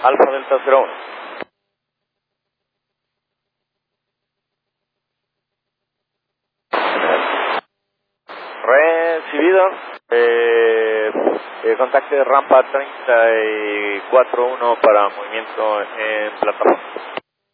Alfa Delta 01. Recibido. Contacte rampa 34-1 para movimiento en plataforma.